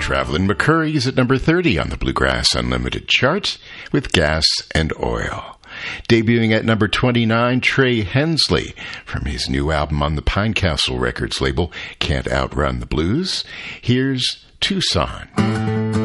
Travelin' McCoury's at number 30 on the Bluegrass Unlimited chart with Gas and Oil. Debuting at number 29, Trey Hensley from his new album on the Pinecastle Records label, Can't Outrun the Blues. Here's Tucson.